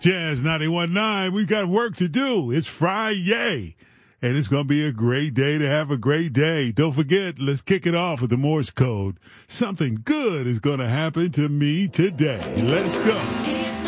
Jazz 91.9. We got work to do. It's Friday. And it's going to be a great day to have a great day. Don't forget, let's kick it off with the Morse code. Something good is going to happen to me today. Let's go.